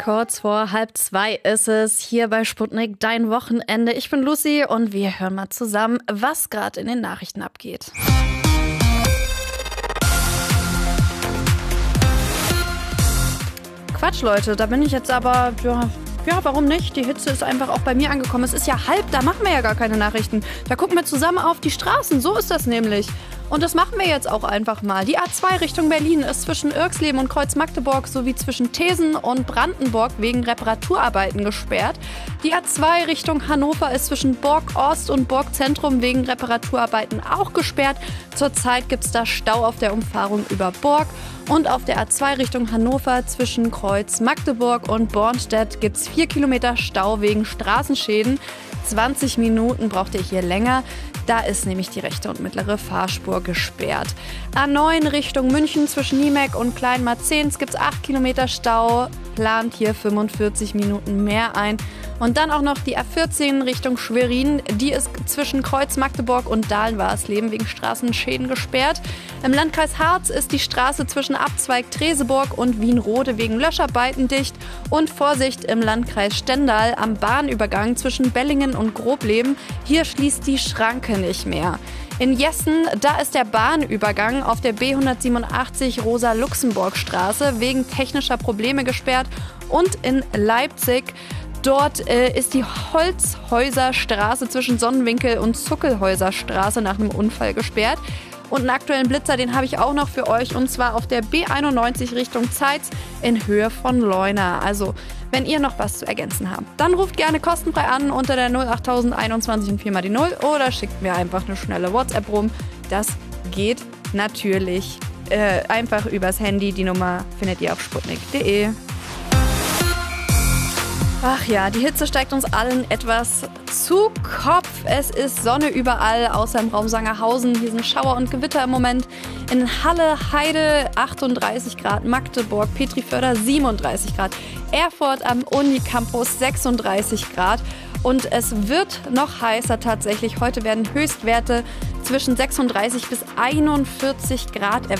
Kurz vor 1:30 ist es hier bei Sputnik, dein Wochenende. Ich bin Lucy und wir hören mal zusammen, was gerade in den Nachrichten abgeht. Quatsch, Leute, da bin ich jetzt aber, ja, warum nicht? Die Hitze ist einfach auch bei mir angekommen. Es ist ja da machen wir ja gar keine Nachrichten. Da gucken wir zusammen auf die Straßen, so ist das nämlich. Und das machen wir jetzt auch einfach mal. Die A2 Richtung Berlin ist zwischen Irxleben und Kreuz-Magdeburg sowie zwischen Thesen und Brandenburg wegen Reparaturarbeiten gesperrt. Die A2 Richtung Hannover ist zwischen Borg-Ost und Borg-Zentrum wegen Reparaturarbeiten auch gesperrt. Zurzeit gibt es da Stau auf der Umfahrung über Borg. Und auf der A2 Richtung Hannover zwischen Kreuz-Magdeburg und Bornstedt gibt es 4 Kilometer Stau wegen Straßenschäden. 20 Minuten braucht ihr hier länger. Da ist nämlich die rechte und mittlere Fahrspur gesperrt. A9 Richtung München zwischen Niemek und Kleinmarzens gibt es 8 Kilometer Stau. Plant hier 45 Minuten mehr ein. Und dann auch noch die A14 Richtung Schwerin. Die ist zwischen Kreuz-Magdeburg und Dahlen-Warsleben wegen Straßenschäden gesperrt. Im Landkreis Harz ist die Straße zwischen Abzweig Treseburg und Wienrode wegen Löscharbeiten dicht. Und Vorsicht im Landkreis Stendal am Bahnübergang zwischen Bellingen und Grobleben. Hier schließt die Schranke nicht mehr. In Jessen, da ist der Bahnübergang auf der B187 Rosa-Luxemburg-Straße wegen technischer Probleme gesperrt. Und in Leipzig, dort ist die Holzhäuserstraße zwischen Sonnenwinkel und Zuckelhäuserstraße nach einem Unfall gesperrt. Und einen aktuellen Blitzer, den habe ich auch noch für euch, und zwar auf der B91 Richtung Zeitz in Höhe von Leuna. Also, wenn ihr noch was zu ergänzen habt, dann ruft gerne kostenfrei an unter der 08021 und 4 mal die 0 oder schickt mir einfach eine schnelle WhatsApp rum. Das geht natürlich einfach übers Handy. Die Nummer findet ihr auf sputnik.de. Ach ja, die Hitze steigt uns allen etwas zu Kopf. Es ist Sonne überall, außer im Raum Sangerhausen. Hier sind Schauer und Gewitter im Moment. In Halle, Heide 38 Grad, Magdeburg, Petriförder 37 Grad, Erfurt am Unicampus 36 Grad. Und es wird noch heißer tatsächlich. Heute werden Höchstwerte zwischen 36 bis 41 Grad erwartet.